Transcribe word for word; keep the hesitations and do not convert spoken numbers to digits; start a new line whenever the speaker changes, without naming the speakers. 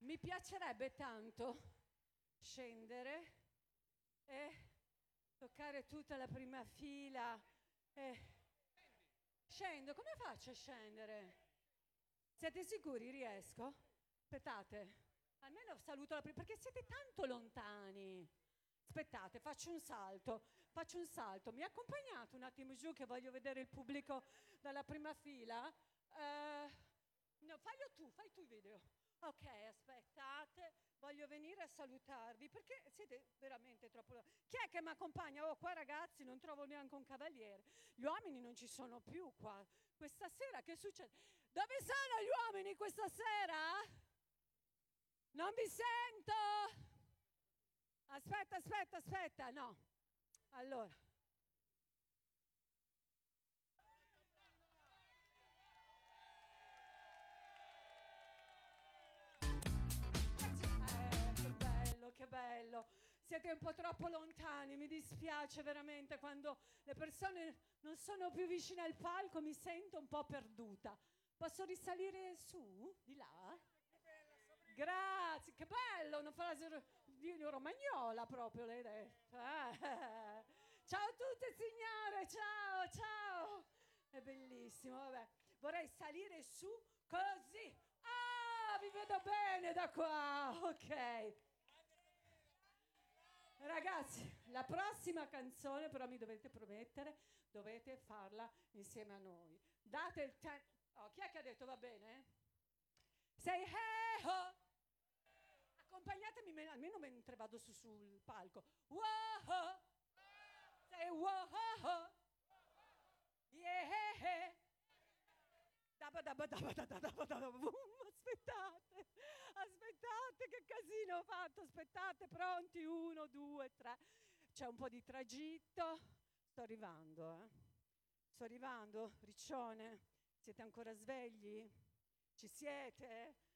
Mi piacerebbe tanto scendere e toccare tutta la prima fila. E... Scendo, come faccio a scendere? Siete sicuri? Riesco? Aspettate, almeno saluto la prima, perché siete tanto lontani. Aspettate, faccio un salto, faccio un salto. Mi accompagnate un attimo giù che voglio vedere il pubblico dalla prima fila? Eh, no, fallo tu, fai tu il video. Ok, aspettate, voglio venire a salutarvi perché siete veramente troppo... Chi è che mi accompagna? Oh, qua ragazzi non trovo neanche un cavaliere. Gli uomini non ci sono più qua. Questa sera che succede? Dove sono gli uomini questa sera? Non vi sento! Aspetta, aspetta, aspetta, no. Allora. Eh, che bello, che bello. Siete un po' troppo lontani, mi dispiace veramente quando le persone non sono più vicine al palco, mi sento un po' perduta. Posso risalire su, di là? Grazie, che bello, una frase di romagnola proprio, l'hai detto. Eh. Ciao a tutte signore, ciao, ciao. È bellissimo, vabbè. Vorrei salire su così. Ah, vi vedo bene da qua, ok. Ragazzi, la prossima canzone però mi dovete promettere, dovete farla insieme a noi. Date il tempo. Oh, chi è che ha detto va bene? Say hey ho! Accompagnatemi me- almeno mentre vado su sul palco. Wow! Say wow! Yeah! Dabba dabba dabba dabba dabba dabba boom. Aspettate, aspettate che casino ho fatto, aspettate, pronti, uno, due, tre. C'è un po' di tragitto, sto arrivando, eh. Sto arrivando, Riccione, siete ancora svegli? Ci siete?